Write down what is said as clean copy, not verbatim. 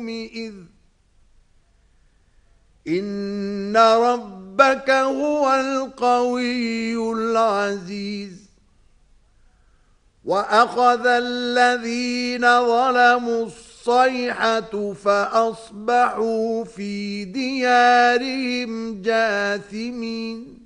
إن ربك هو القوي العزيز وأخذ الذين ظلموا الصيحة فأصبحوا في ديارهم جاثمين